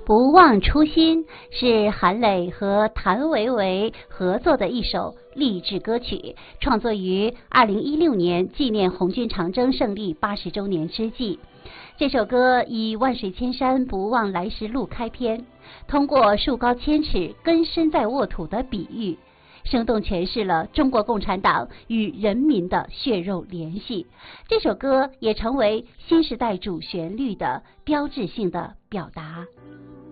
不忘初心是韩磊和谭维维合作的一首励志歌曲，创作于2016年纪念红军长征胜利80周年之际。这首歌以万水千山不忘来时路开篇，通过树高千尺根深在沃土的比喻，生动诠释了中国共产党与人民的血肉联系。这首歌也成为新时代主旋律的标志性的表达。